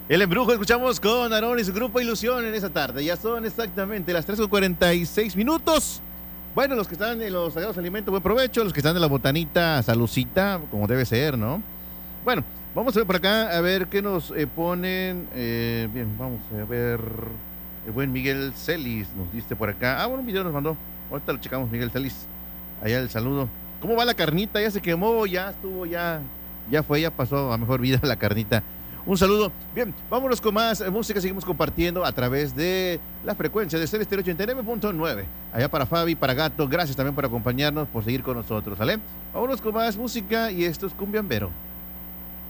El embrujo escuchamos con Aarón y su grupo Ilusión en esa tarde. Ya son exactamente las 3:46 minutos. Bueno, los que están en los sagrados alimentos, buen provecho. Los que están en la botanita, salucita, como debe ser, ¿no? Bueno, vamos a ver por acá, a ver qué nos ponen. Bien, vamos a ver. El buen Miguel Celis nos diste por acá. Ah, bueno, un video nos mandó. Ahorita lo checamos, Miguel Celis. Allá el saludo. ¿Cómo va la carnita? ¿Ya se quemó? ¿Ya estuvo? ¿Ya fue? ¿Ya pasó a mejor vida la carnita? Un saludo. Bien, vámonos con más música. Seguimos compartiendo a través de la frecuencia de Stereo 89.9. Allá para Fabi, para Gato. Gracias también por acompañarnos, por seguir con nosotros, ¿sale? Vámonos con más música y esto es Cumbiambero.